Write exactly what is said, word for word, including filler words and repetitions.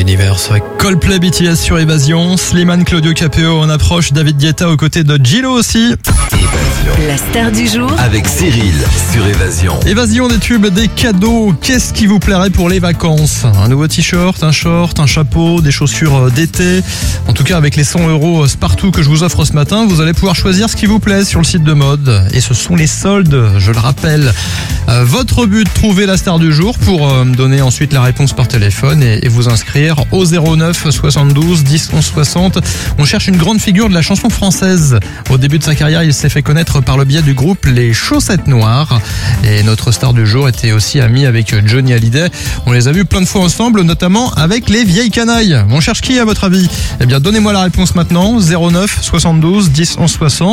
Universe avec Coldplay, B T S sur Évasion, Slimane, Claudio Capéo en approche, David Guetta aux côtés de Gillo aussi. Évasion. La star du jour Avec Cyril sur Évasion. Évasion, des tubes, des cadeaux. Qu'est-ce qui vous plairait pour les vacances? Un nouveau t-shirt, un short, un chapeau, des chaussures d'été. En tout cas, avec les cent euros Spartoo que je vous offre ce matin, vous allez pouvoir choisir ce qui vous plaît sur le site de mode. Et ce sont les soldes, je le rappelle. Euh, votre but, trouver la star du jour pour euh, me donner ensuite la réponse par téléphone et, et vous inscrire au zéro neuf soixante-douze dix onze soixante. On cherche une grande figure de la chanson française. Au début de sa carrière, il s'est fait connaître par le biais du groupe Les Chaussettes Noires. Et notre star du jour était aussi ami avec Johnny Hallyday. On les a vus plein de fois ensemble, notamment avec Les Vieilles Canailles. On cherche qui à votre avis? Eh bien, donnez-moi la réponse maintenant. zéro neuf soixante-douze dix onze soixante.